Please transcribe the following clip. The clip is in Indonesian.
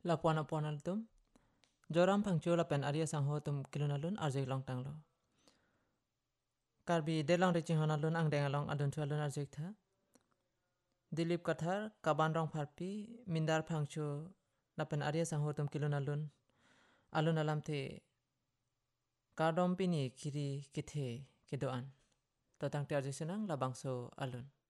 Lapuan apuan altum. Joram pangcu lapen Arya sangho tum kilunalun arjek long tanglo. Karbi delang reaching honalun ang dengalong adun chualun arjek tha. Dilip kathar kaban rong pharpi mindar pangcu lapen Arya sangho tum kilunalun alun alam the kadom pini kiri kithe kedoan. Totang te arjek senang labangso alun.